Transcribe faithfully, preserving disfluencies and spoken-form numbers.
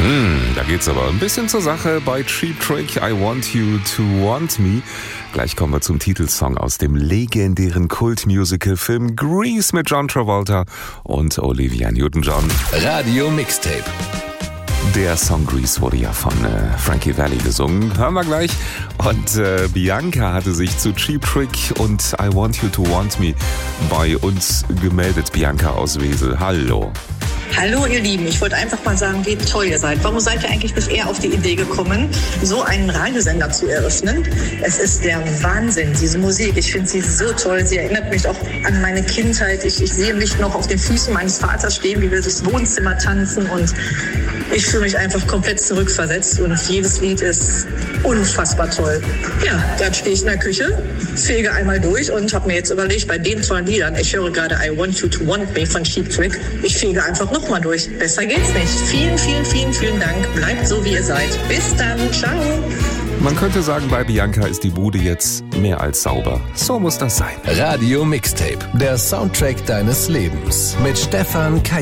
Hm, da geht's aber ein bisschen zur Sache bei Cheap Trick, I Want You to Want Me. Gleich kommen wir zum Titelsong aus dem legendären Kult-Musical-Film Grease mit John Travolta und Olivia Newton-John. Radio Mixtape. Der Song Grease wurde ja von äh, Frankie Valli gesungen. Hören wir gleich. Und äh, Bianca hatte sich zu Cheap Trick und I Want You to Want Me bei uns gemeldet. Bianca aus Wesel. Hallo. Hallo ihr Lieben, ich wollte einfach mal sagen, wie toll ihr seid. Warum seid ihr eigentlich bisher auf die Idee gekommen, so einen Radiosender zu eröffnen? Es ist der Wahnsinn, diese Musik. Ich finde sie so toll. Sie erinnert mich auch an meine Kindheit. Ich, ich sehe mich noch auf den Füßen meines Vaters stehen, wie wir durchs Wohnzimmer tanzen. Und ich fühle mich einfach komplett zurückversetzt. Und jedes Lied ist unfassbar toll. Ja, dann stehe ich in der Küche, fege einmal durch und habe mir jetzt überlegt, bei den tollen Liedern, ich höre gerade I Want You to Want Me von Cheap Trick, ich fege einfach noch mal durch. Besser geht's nicht. Vielen, vielen, vielen, vielen Dank. Bleibt so, wie ihr seid. Bis dann. Ciao. Man könnte sagen, bei Bianca ist die Bude jetzt mehr als sauber. So muss das sein. Radio Mixtape, der Soundtrack deines Lebens mit Stefan Kai.